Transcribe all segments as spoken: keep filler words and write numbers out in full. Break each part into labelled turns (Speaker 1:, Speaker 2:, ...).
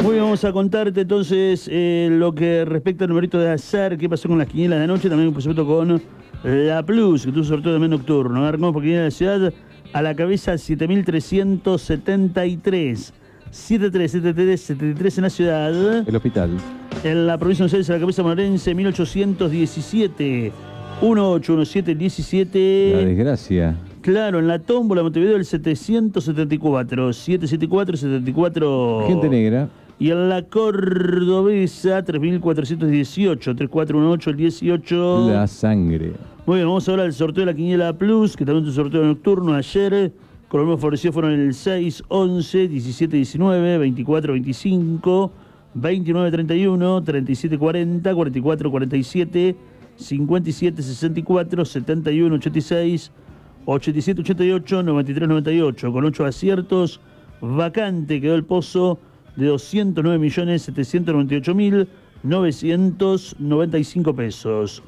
Speaker 1: Muy bien, vamos a contarte entonces eh, lo que respecta al numerito de azar, qué pasó con las quinielas de anoche, también por supuesto con la Plus, que tuvo sorteo también nocturno. Arrancamos por quiniela de la ciudad, a la cabeza siete mil trescientos setenta y tres. setenta y tres, setenta y tres, setenta y tres en la ciudad.
Speaker 2: El hospital.
Speaker 1: En la provincia de Buenos Aires, a la cabeza bonaerense, mil ochocientos diecisiete. dieciocho diecisiete diecisiete.
Speaker 2: La desgracia.
Speaker 1: Claro, en la tómbola Montevideo el setecientos setenta y cuatro. setecientos setenta y cuatro, setenta y cuatro.
Speaker 2: Gente negra.
Speaker 1: Y en la cordobesa, tres mil cuatrocientos dieciocho, tres mil cuatrocientos dieciocho, el dieciocho.
Speaker 2: La sangre.
Speaker 1: Muy bien, vamos ahora al sorteo de la Quiniela Plus, que también es un sorteo nocturno ayer. Con los números favorecidos fueron el seis, once, diecisiete, diecinueve, veinticuatro, veinticinco, veintinueve, treinta y uno, treinta y siete, cuarenta, cuarenta y cuatro, cuarenta y siete, cincuenta y siete, sesenta y cuatro, setenta y uno, ochenta y seis, ochenta y siete, ochenta y ocho, noventa y tres, noventa y ocho. Con ocho aciertos, vacante quedó el pozo de doscientos nueve millones setecientos noventa y ocho mil novecientos noventa y cinco pesos.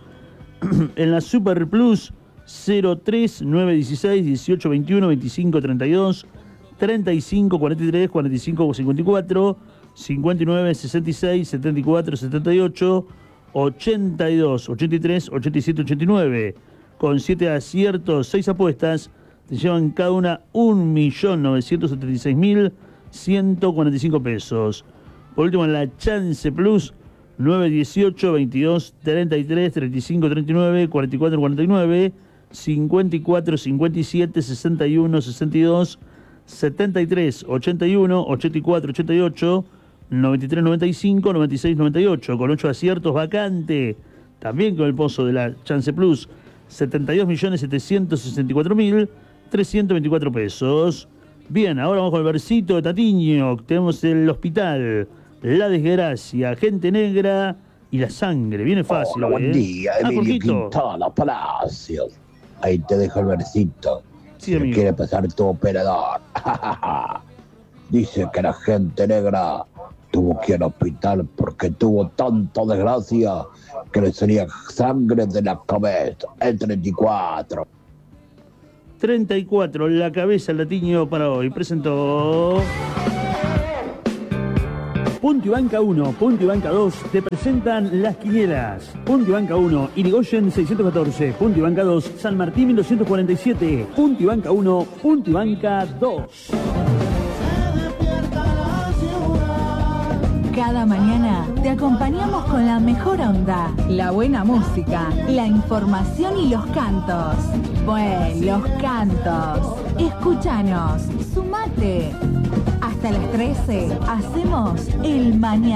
Speaker 1: En la Super Plus, cero tres, nueve dieciséis, dieciocho veintiuno, veinticinco treinta y dos, treinta y cinco cuarenta y tres, cuarenta y cinco cincuenta y cuatro, cincuenta y nueve sesenta y seis, setenta y cuatro setenta y ocho, ochenta y dos ochenta y tres, ochenta y siete ochenta y nueve. Con siete aciertos, seis apuestas, te llevan cada una un millón novecientos setenta y seis mil ciento cuarenta y cinco pesos. Por último, en la Chance Plus, nueve dieciocho, veintidós, treinta y tres, treinta y cinco treinta y nueve, cuarenta y cuatro cuarenta y nueve, cincuenta y cuatro cincuenta y siete, sesenta y uno sesenta y dos, setenta y tres ochenta y uno, ochenta y cuatro ochenta y ocho, noventa y tres noventa y cinco, noventa y seis noventa y ocho. Con ocho aciertos, vacante. También con el pozo de la Chance Plus, setenta y dos millones setecientos sesenta y cuatro mil trescientos veinticuatro pesos. Bien, ahora vamos con el versito de Tatiño. Tenemos el hospital, la desgracia, gente negra y la sangre. Viene fácil.
Speaker 3: Hola, buen
Speaker 1: ¿eh?
Speaker 3: día,
Speaker 1: Ah,
Speaker 3: Emilio
Speaker 1: Jorgito.
Speaker 3: Quintana Palacios. Ahí te dejo el versito.
Speaker 1: Sí,
Speaker 3: si
Speaker 1: amigo.
Speaker 3: quiere pasar tu operador. Dice que la gente negra tuvo que ir al hospital porque tuvo tanta desgracia que le salía sangre de la cabeza. El treinta y cuatro.
Speaker 1: treinta y cuatro, la cabeza, el Tatiño para hoy. Presentó... Punto y Banca uno, Punto y Banca dos te presentan las quinielas. Punto y Banca uno, Irigoyen seiscientos catorce. Punto y Banca dos, San Martín mil doscientos cuarenta y siete. Punto y Banca uno, Punto y Banca dos.
Speaker 4: Cada mañana te acompañamos con la mejor onda, la buena música, la información y los cantos. Bueno, los cantos. Escúchanos, sumate. Hasta las trece hacemos el mañana.